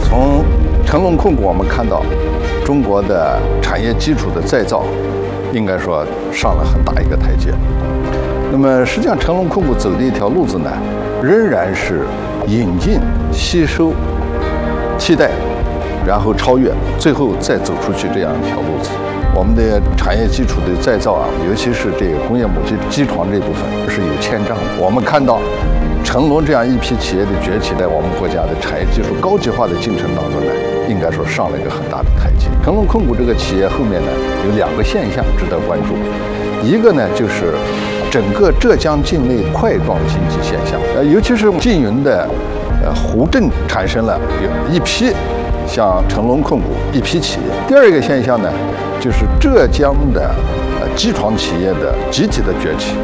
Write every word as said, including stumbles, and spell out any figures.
从成龙控股我们看到，中国的产业基础的再造，应该说上了很大一个台阶。那么实际上成龙控股走的一条路子呢，仍然是引进、吸收、替代，然后超越，最后再走出去这样一条路子。我们的产业基础的再造啊，尤其是这个工业母机机床这部分是有欠账的。我们看到成龙这样一批企业的崛起，在我们国家的产业技术高级化的进程当中呢，应该说上了一个很大的台阶。成龙控股这个企业后面呢，有两个现象值得关注，一个呢就是整个浙江境内块状经济现象，呃，尤其是缙云的呃湖镇产生了有一批像成龙控股一批企业。第二个现象呢，就是浙江的呃机床企业的集体的崛起。